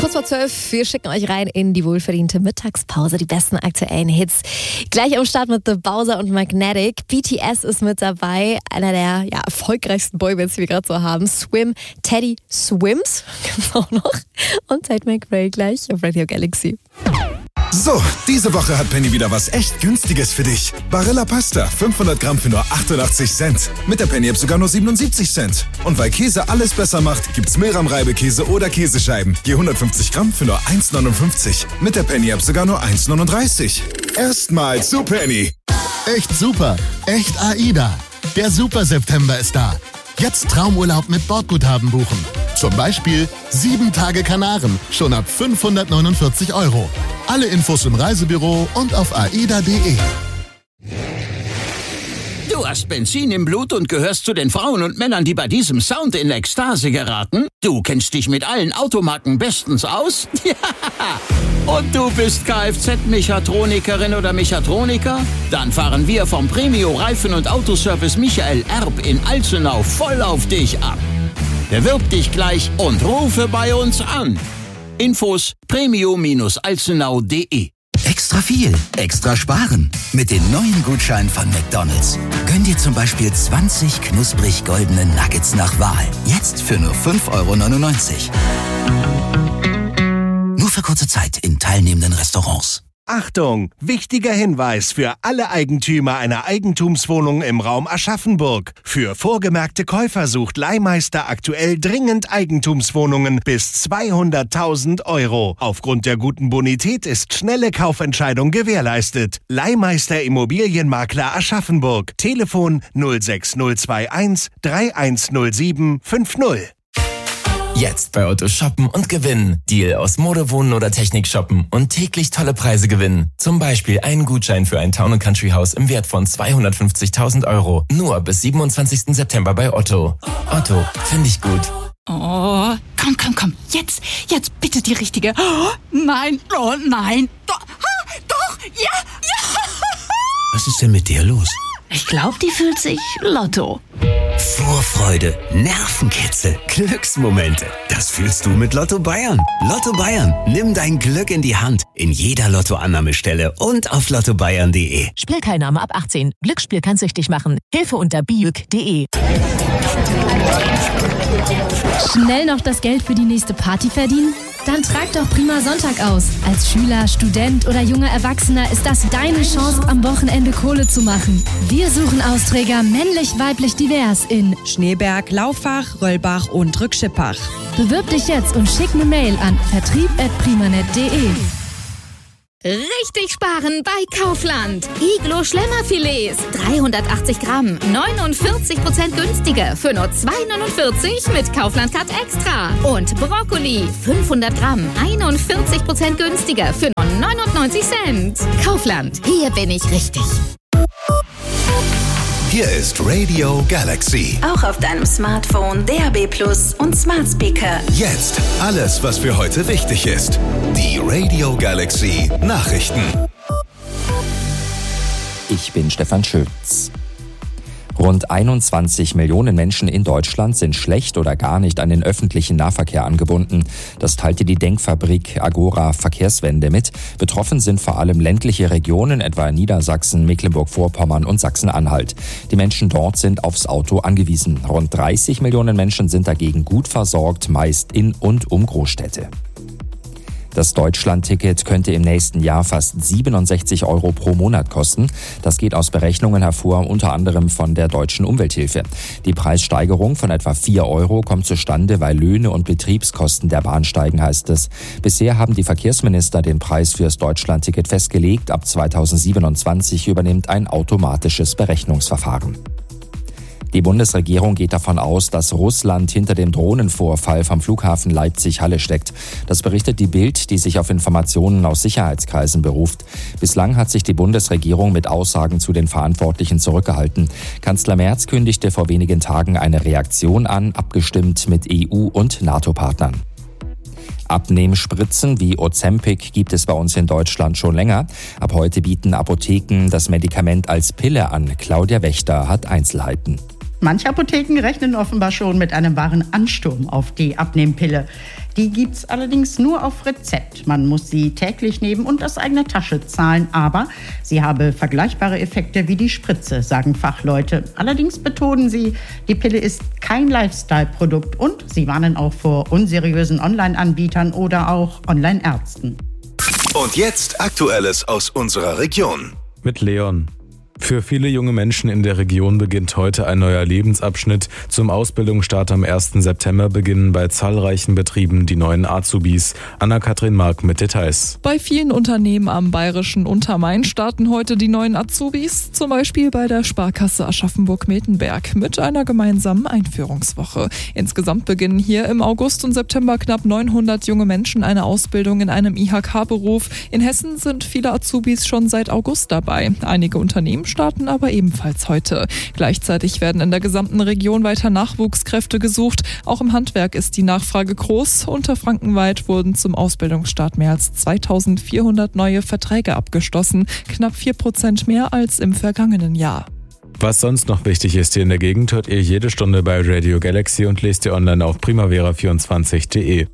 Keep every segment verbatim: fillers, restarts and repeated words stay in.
Kurz vor zwölf, wir schicken euch rein in die wohlverdiente Mittagspause, die besten aktuellen Hits. Gleich am Start mit The Bowser und Magnetic. B T S ist mit dabei, einer der ja, erfolgreichsten Boybands, die wir gerade so haben. Swim, Teddy Swims, gibt's auch noch. Und Tate McRae gleich auf Radio Galaxy. So, diese Woche hat Penny wieder was echt Günstiges für dich. Barilla Pasta, fünfhundert Gramm für nur achtundachtzig Cent. Mit der Penny-App sogar nur siebenundsiebzig Cent. Und weil Käse alles besser macht, gibt's Milram-Reibekäse oder Käsescheiben. Je hundertfünfzig Gramm für nur eins neunundfünfzig. Mit der Penny-App sogar nur eins neununddreißig. Erstmal zu Penny. Echt super, echt AIDA. Der Super-September ist da. Jetzt Traumurlaub mit Bordguthaben buchen. Zum Beispiel sieben Tage Kanaren, schon ab fünfhundertneunundvierzig Euro. Alle Infos im Reisebüro und auf aida punkt de. Du hast Benzin im Blut und gehörst zu den Frauen und Männern, die bei diesem Sound in Ekstase geraten? Du kennst dich mit allen Automarken bestens aus? Ja! Und du bist Kfz-Mechatronikerin oder Mechatroniker? Dann fahren wir vom Premio Reifen- und Autoservice Michael Erb in Alzenau voll auf dich ab. Bewirb dich gleich und rufe bei uns an. Infos premio alzenau punkt de. Extra viel, extra sparen. Mit den neuen Gutscheinen von McDonald's. Gönn dir zum Beispiel zwanzig knusprig goldene Nuggets nach Wahl. Jetzt für nur fünf Euro neunundneunzig. Nur für kurze Zeit in teilnehmenden Restaurants. Achtung! Wichtiger Hinweis für alle Eigentümer einer Eigentumswohnung im Raum Aschaffenburg. Für vorgemerkte Käufer sucht Leihmeister aktuell dringend Eigentumswohnungen bis zweihunderttausend Euro. Aufgrund der guten Bonität ist schnelle Kaufentscheidung gewährleistet. Leihmeister Immobilienmakler Aschaffenburg. Telefon null sechs null zwei eins drei eins null sieben fünf null. Jetzt bei Otto shoppen und gewinnen. Deal aus Mode, Wohnen oder Technik shoppen und täglich tolle Preise gewinnen. Zum Beispiel einen Gutschein für ein Town- und Country-Haus im Wert von zweihundertfünfzigtausend Euro. Nur bis siebenundzwanzigsten September bei Otto. Otto, finde ich gut. Oh, komm, komm, komm. Jetzt, jetzt bitte die richtige. Oh, nein, oh nein. Doch, doch, ja, ja. Was ist denn mit dir los? Ich glaube, die fühlt sich Lotto. Vorfreude, Nervenkitzel, Glücksmomente. Das fühlst du mit Lotto Bayern. Lotto Bayern, nimm dein Glück in die Hand. In jeder Lottoannahmestelle und auf lotto bayern punkt de. Spielteilnahme ab achtzehn. Glücksspiel kann süchtig machen. Hilfe unter biüg punkt de. Schnell noch das Geld für die nächste Party verdienen? Dann trag doch Prima Sonntag aus. Als Schüler, Student oder junger Erwachsener ist das deine Chance, am Wochenende Kohle zu machen. Wir suchen Austräger männlich, weiblich, divers in Schneeberg, Lauffach, Röllbach und Rückschippach. Bewirb dich jetzt und schick eine Mail an vertrieb at primanet punkt de. Richtig sparen bei Kaufland. Iglo Schlemmerfilets, dreihundertachtzig Gramm, neunundvierzig Prozent günstiger für nur zwei neunundvierzig mit Kaufland Cut Extra. Und Brokkoli, fünfhundert Gramm, einundvierzig Prozent günstiger für nur neunundneunzig Cent. Kaufland, hier bin ich richtig. Hier ist Radio Galaxy. Auch auf deinem Smartphone, D A B Plus und Smart Speaker. Jetzt alles, was für heute wichtig ist. Die Radio Galaxy Nachrichten. Ich bin Stefan Schütz. Rund einundzwanzig Millionen Menschen in Deutschland sind schlecht oder gar nicht an den öffentlichen Nahverkehr angebunden. Das teilte die Denkfabrik Agora Verkehrswende mit. Betroffen sind vor allem ländliche Regionen, etwa Niedersachsen, Mecklenburg-Vorpommern und Sachsen-Anhalt. Die Menschen dort sind aufs Auto angewiesen. Rund dreißig Millionen Menschen sind dagegen gut versorgt, meist in und um Großstädte. Das Deutschland-Ticket könnte im nächsten Jahr fast siebenundsechzig Euro pro Monat kosten. Das geht aus Berechnungen hervor, unter anderem von der Deutschen Umwelthilfe. Die Preissteigerung von etwa vier Euro kommt zustande, weil Löhne und Betriebskosten der Bahn steigen, heißt es. Bisher haben die Verkehrsminister den Preis fürs Deutschland-Ticket festgelegt. Ab zweitausendsiebenundzwanzig übernimmt ein automatisches Berechnungsverfahren. Die Bundesregierung geht davon aus, dass Russland hinter dem Drohnenvorfall vom Flughafen Leipzig-Halle steckt. Das berichtet die Bild, die sich auf Informationen aus Sicherheitskreisen beruft. Bislang hat sich die Bundesregierung mit Aussagen zu den Verantwortlichen zurückgehalten. Kanzler Merz kündigte vor wenigen Tagen eine Reaktion an, abgestimmt mit E U- und NATO-Partnern. Abnehmspritzen wie Ozempic gibt es bei uns in Deutschland schon länger. Ab heute bieten Apotheken das Medikament als Pille an. Claudia Wächter hat Einzelheiten. Manche Apotheken rechnen offenbar schon mit einem wahren Ansturm auf die Abnehmpille. Die gibt's allerdings nur auf Rezept. Man muss sie täglich nehmen und aus eigener Tasche zahlen. Aber sie habe vergleichbare Effekte wie die Spritze, sagen Fachleute. Allerdings betonen sie, die Pille ist kein Lifestyle-Produkt und sie warnen auch vor unseriösen Online-Anbietern oder auch Online-Ärzten. Und jetzt Aktuelles aus unserer Region. Mit Leon. Für viele junge Menschen in der Region beginnt heute ein neuer Lebensabschnitt. Zum Ausbildungsstart am ersten September beginnen bei zahlreichen Betrieben die neuen Azubis. Anna-Kathrin Mark mit Details. Bei vielen Unternehmen am bayerischen Untermain starten heute die neuen Azubis, zum Beispiel bei der Sparkasse Aschaffenburg-Miltenberg mit einer gemeinsamen Einführungswoche. Insgesamt beginnen hier im August und September knapp neunhundert junge Menschen eine Ausbildung in einem I H K-Beruf. In Hessen sind viele Azubis schon seit August dabei. Einige Unternehmen starten aber ebenfalls heute. Gleichzeitig werden in der gesamten Region weiter Nachwuchskräfte gesucht. Auch im Handwerk ist die Nachfrage groß. Unterfrankenweit wurden zum Ausbildungsstart mehr als zweitausendvierhundert neue Verträge abgeschlossen. Knapp vier Prozent mehr als im vergangenen Jahr. Was sonst noch wichtig ist hier in der Gegend, hört ihr jede Stunde bei Radio Galaxy und lest ihr online auf primavera vierundzwanzig punkt de.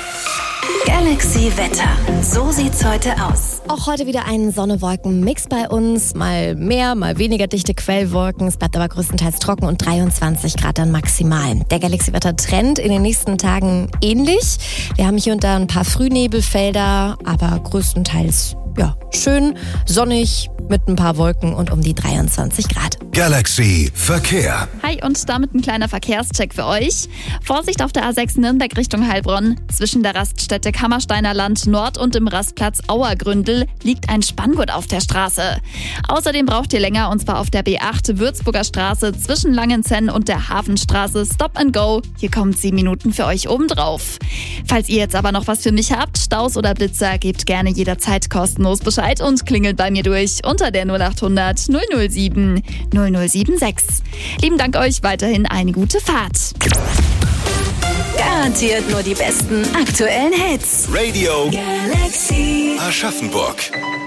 Galaxy Wetter. So sieht's heute aus. Auch heute wieder ein Sonne-Wolken-Mix bei uns. Mal mehr, mal weniger dichte Quellwolken. Es bleibt aber größtenteils trocken und dreiundzwanzig Grad dann maximal. Der Galaxy-Wetter-Trend in den nächsten Tagen ähnlich. Wir haben hier und da ein paar Frühnebelfelder, aber größtenteils ja, schön, sonnig mit ein paar Wolken und um die dreiundzwanzig Grad. Galaxy Verkehr. Hi und damit ein kleiner Verkehrscheck für euch. Vorsicht auf der A sechs Nürnberg Richtung Heilbronn. Zwischen der Raststätte Kammersteiner Land Nord und dem Rastplatz Auergründel liegt ein Spanngurt auf der Straße. Außerdem braucht ihr länger und zwar auf der B acht Würzburger Straße zwischen Langenzenn und der Hafenstraße Stop and Go. Hier kommen zehn Minuten für euch obendrauf. Falls ihr jetzt aber noch was für mich habt, Staus oder Blitzer, gebt gerne jederzeit kostenlos Bescheid und klingelt bei mir durch unter der null acht hundert null null sieben null null sieben sechs. Lieben Dank euch, weiterhin eine gute Fahrt. Garantiert nur die besten aktuellen Hits. Radio Galaxy Aschaffenburg.